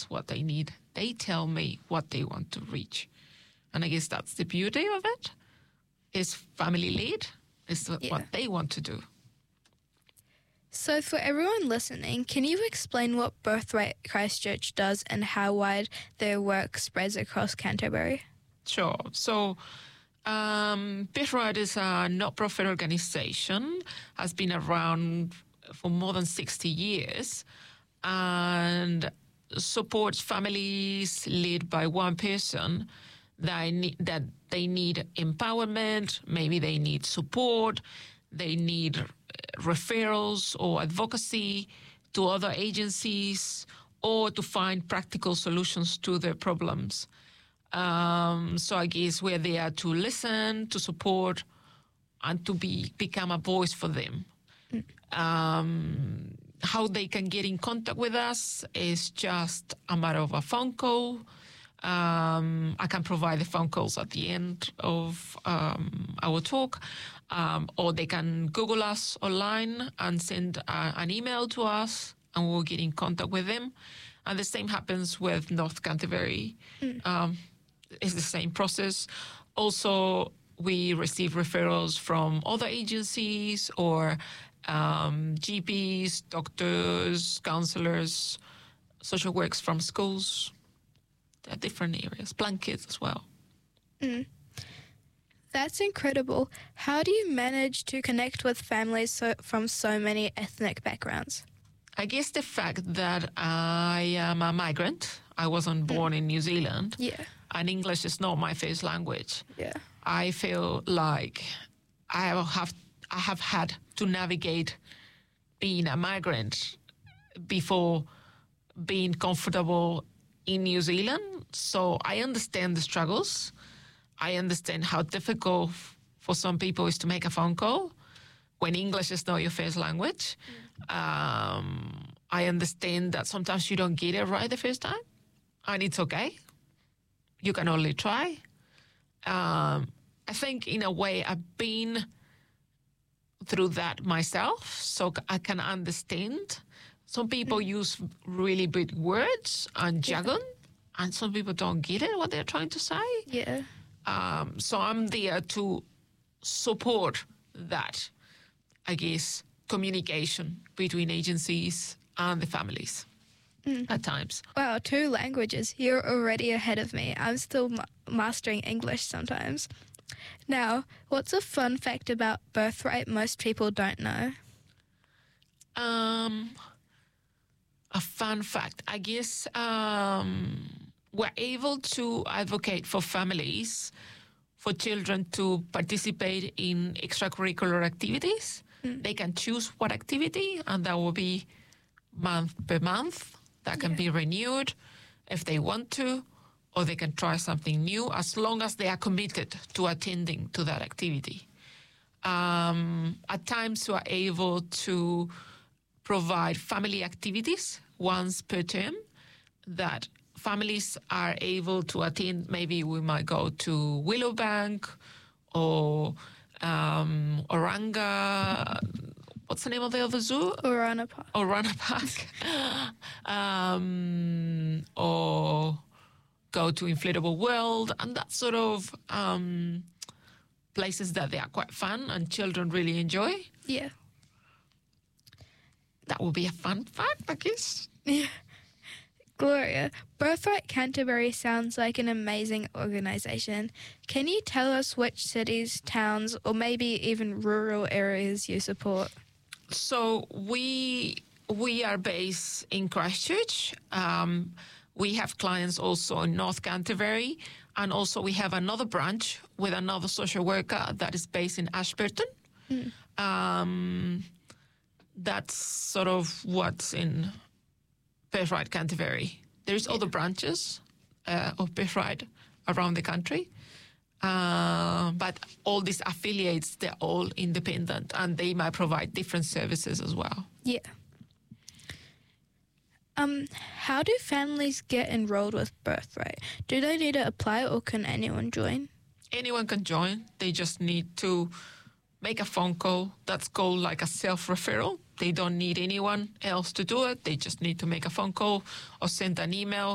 ask what they need. They tell me what they want to reach. And I guess that's the beauty of it. It's family led. It's what they want to do. So for everyone listening, can you explain what Birthright Christchurch does and how wide their work spreads across Canterbury? Sure. So Birthright is a not-profit organization, has been around for more than 60 years and supports families led by one person that they need empowerment, maybe they need support, they need referrals or advocacy to other agencies or to find practical solutions to their problems. So I guess we're there to listen, to support, and to become a voice for them. How they can get in contact with us is just a matter of a phone call. I can provide the phone calls at the end of our talk, or they can Google us online and send an email to us, and we'll get in contact with them. And the same happens with North Canterbury. It's the same process. Also, we receive referrals from other agencies or GPs, doctors, counselors, social works from schools. There are different areas, blankets as well. That's incredible. How do you manage to connect with families from so many ethnic backgrounds? I guess the fact that I am a migrant, I wasn't born in New Zealand, and English is not my first language. I feel like I have had to navigate being a migrant before being comfortable in New Zealand. So I understand the struggles. I understand how difficult for some people is to make a phone call when English is not your first language. I understand that sometimes you don't get it right the first time, and it's okay. You can only try. I think in a way I've been through that myself, so I can understand. Some people use really big words and jargon, and some people don't get it, what they're trying to say. So I'm there to support that, I guess, communication between agencies and the families at times. Wow, 2 languages. You're already ahead of me. I'm still mastering English sometimes. Now, what's a fun fact about Birthright most people don't know? A fun fact, I guess we're able to advocate for families, for children to participate in extracurricular activities. They can choose what activity, and that will be month per month. That can be renewed if they want to, or they can try something new as long as they are committed to attending to that activity. At times, we are able to provide family activities once per term that families are able to attend. Maybe we might go to Willowbank or Oranga. What's the name of the other zoo? Orana Park. Orana Park. Or go to Inflatable World, and that sort of places that they are quite fun and children really enjoy. Yeah. That will be a fun fact, I guess. Yeah. Gloria, Birthright Canterbury sounds like an amazing organisation. Can you tell us which cities, towns, or maybe even rural areas you support? So we are based in Christchurch. We have clients also in North Canterbury, and also we have another branch with another social worker that is based in Ashburton. That's sort of what's in Birthright Canterbury. There's other branches of Birthright around the country, but all these affiliates, they're all independent, and they might provide different services as well. Yeah. How do families get enrolled with Birthright? Do they need to apply, or can anyone join? Anyone can join. They just need to make a phone call. That's called like a self-referral. They don't need anyone else to do it. They just need to make a phone call or send an email